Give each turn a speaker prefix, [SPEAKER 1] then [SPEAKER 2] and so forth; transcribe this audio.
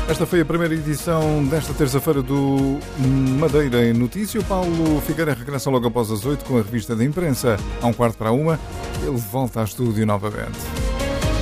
[SPEAKER 1] Esta foi a primeira edição desta terça-feira do Madeira em Notícia. O Paulo Figueira regressa logo após as 8 com a revista da imprensa. A 1:15, ele volta ao estúdio novamente.